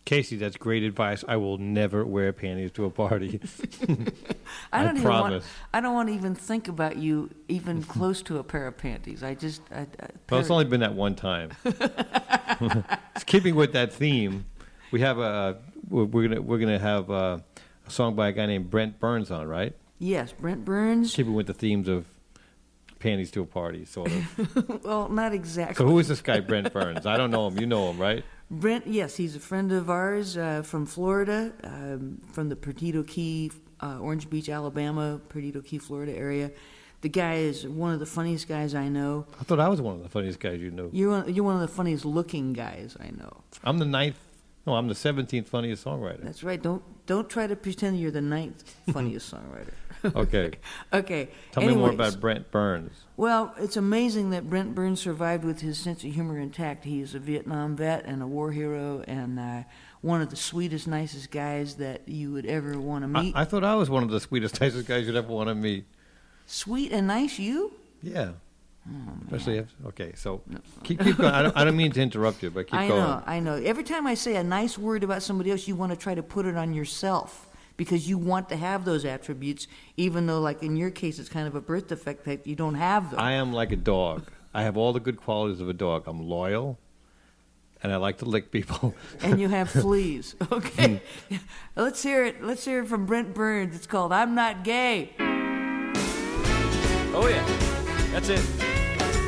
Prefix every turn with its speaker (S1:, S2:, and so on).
S1: Casey, that's great advice. I will never wear panties to a party.
S2: I
S1: promise.
S2: I don't want to even think about you even close to a pair of panties.
S1: Well, it's only been that one time. Keeping with that theme, we have we're gonna have a song by a guy named Brent Burns on, right?
S2: Yes, Brent Burns.
S1: Keeping with the themes of panties to a party, sort of.
S2: Well, not exactly.
S1: So who is this guy, Brent Burns? I don't know him. You know him, right?
S2: Brent, yes, he's a friend of ours from Florida, from the Perdido Key, Orange Beach, Alabama, Perdido Key, Florida area. The guy is one of the funniest guys I know.
S1: I thought I was one of the funniest guys you knew.
S2: You're one of the funniest looking guys I know.
S1: I'm the 17th funniest songwriter.
S2: That's right. Don't try to pretend you're the 9th funniest songwriter.
S1: Okay.
S2: Okay.
S1: Tell me more about Brent Burns.
S2: Well, it's amazing that Brent Burns survived with his sense of humor intact. He is a Vietnam vet and a war hero and one of the sweetest, nicest guys that you would ever want to meet.
S1: I thought I was one of the sweetest, nicest guys you'd ever want to meet.
S2: Sweet and nice, you?
S1: Yeah.
S2: Oh,
S1: especially if, okay, so keep going. I don't mean to interrupt you, but keep going.
S2: I know. Every time I say a nice word about somebody else, you want to try to put it on yourself because you want to have those attributes, even though, like in your case, it's kind of a birth defect that you don't have them.
S1: I am like a dog. I have all the good qualities of a dog. I'm loyal, and I like to lick people.
S2: And you have fleas. Okay. Let's hear it. Let's hear it from Brent Burns. It's called "I'm Not Gay."
S3: Oh yeah, that's it.